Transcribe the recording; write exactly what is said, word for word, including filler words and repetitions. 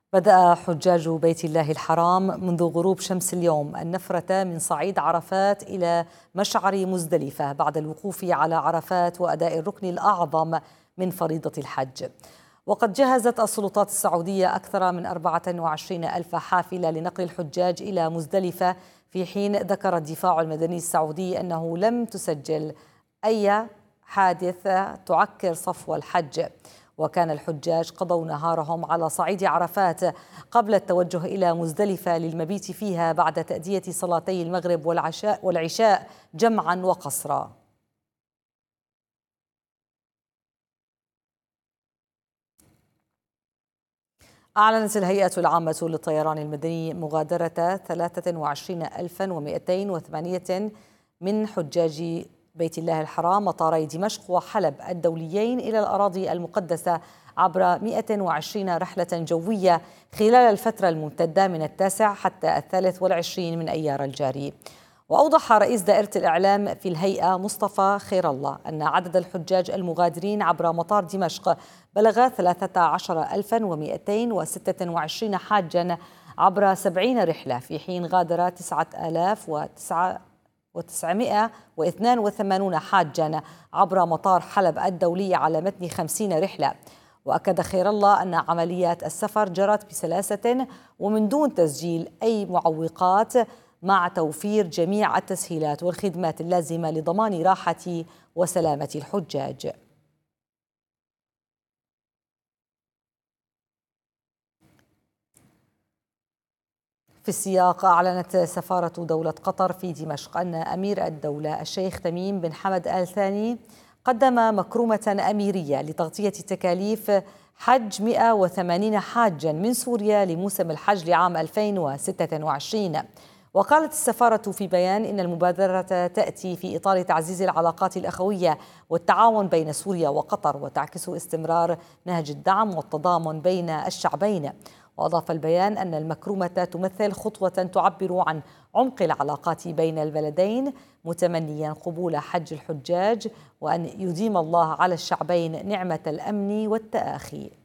بدأ حجاج بيت الله الحرام منذ غروب شمس اليوم النفرة من صعيد عرفات إلى مشعر مزدلفة بعد الوقوف على عرفات وأداء الركن الأعظم من فريضة الحج. وقد جهزت السلطات السعودية أكثر من أربعة وعشرين ألف حافلة لنقل الحجاج إلى مزدلفة، في حين ذكر الدفاع المدني السعودي أنه لم تسجل أي حادث تعكر صفو الحج. وكان الحجاج قضوا نهارهم على صعيد عرفات قبل التوجه إلى مزدلفة للمبيت فيها بعد تأدية صلاتي المغرب والعشاء والعشاء جمعا وقصرا. أعلنت الهيئة العامة للطيران المدني مغادرة ثلاثة وعشرين ألفا ومئتين وثمانية من حجاج بيت الله الحرام مطاري دمشق وحلب الدوليين إلى الأراضي المقدسة عبر مئة وعشرين رحلة جوية خلال الفترة الممتدة من التاسع حتى الثالث والعشرين من أيار الجاري. وأوضح رئيس دائرة الإعلام في الهيئة مصطفى خير الله أن عدد الحجاج المغادرين عبر مطار دمشق بلغ ثلاثة عشر ألفا ومئتين وستة وعشرين حاجا عبر سبعين رحلة، في حين غادر تسعة آلاف وتسعمئة واثنين وثمانين حاجا عبر مطار حلب الدولي على متن خمسين رحلة. وأكد خير الله أن عمليات السفر جرت بسلاسة ومن دون تسجيل أي معوقات، مع توفير جميع التسهيلات والخدمات اللازمة لضمان راحة وسلامة الحجاج. في السياق، أعلنت سفارة دولة قطر في دمشق أن أمير الدولة الشيخ تميم بن حمد آل ثاني قدم مكرمة أميرية لتغطية تكاليف حج مئة وثمانين حاجا من سوريا لموسم الحج لعام ألفين وستة وعشرين. وقالت السفارة في بيان إن المبادرة تأتي في إطار تعزيز العلاقات الأخوية والتعاون بين سوريا وقطر، وتعكس استمرار نهج الدعم والتضامن بين الشعبين. وأضاف البيان أن المكرمة تمثل خطوة تعبر عن عمق العلاقات بين البلدين، متمنيا قبول حج الحجاج وأن يديم الله على الشعبين نعمة الأمن والتآخي.